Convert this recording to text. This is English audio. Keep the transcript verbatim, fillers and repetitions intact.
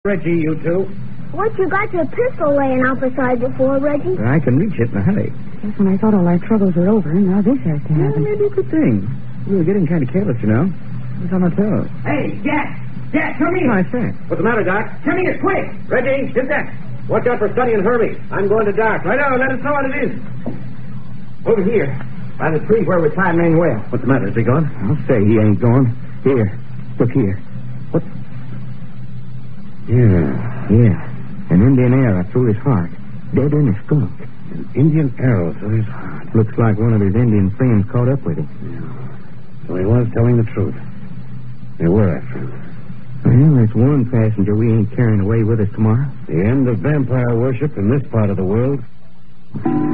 Reggie, you two. What you got your pistol laying out beside you for, Reggie? I can reach it in a hurry. Just when I thought all our troubles were over, now this has to Yeah, happen. maybe a good thing. We were getting kind of careless, you know. It's on our toes. Hey, Jack! Jack, come here! My friend. What's the matter, Doc? Come here, quick! Reggie, get that. Watch out for Sonny and Herbie. I'm going to Doc. Right on, let us know what it is. Over here, by the tree where we tied Manuel. What's the matter? Is he gone? I'll say he ain't gone. Here. Look here. What? Yeah. Yeah. An Indian arrow through his heart. Dead in his skunk. An Indian arrow through his heart. Looks like one of his Indian friends caught up with him. Yeah. So he was telling the truth. They were after him. Well, that's one passenger we ain't carrying away with us tomorrow. The end of vampire worship in this part of the world.